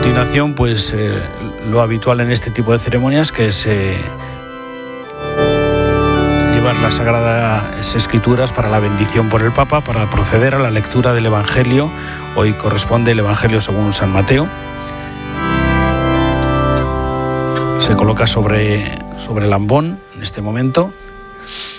continuación, pues lo habitual en este tipo de ceremonias, que es llevar las Sagradas Escrituras para la bendición por el Papa, para proceder a la lectura del Evangelio. Hoy corresponde el Evangelio según San Mateo. Se coloca sobre el ambón en este momento.